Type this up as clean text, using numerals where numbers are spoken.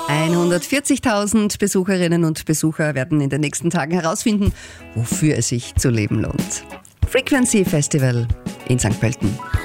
140.000 Besucherinnen und Besucher werden in den nächsten Tagen herausfinden, wofür es sich zu leben lohnt. Frequency Festival in St. Pölten.